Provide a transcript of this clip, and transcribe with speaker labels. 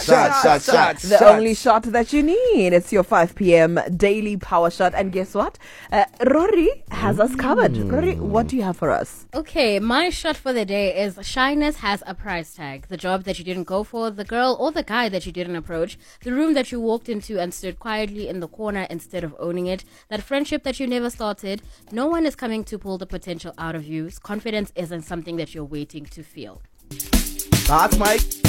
Speaker 1: Shot.
Speaker 2: The only shot that you need. It's your 5 p.m. daily power shot. And guess what? Rory has us covered. Rory, what do you have for us?
Speaker 3: Okay, my shot for the day is shyness has a price tag. The job that you didn't go for, the girl or the guy that you didn't approach, the room that you walked into and stood quietly in the corner instead of owning it, that friendship that you never started. No one is coming to pull the potential out of you. Confidence isn't something that you're waiting to feel.
Speaker 1: That's Mike.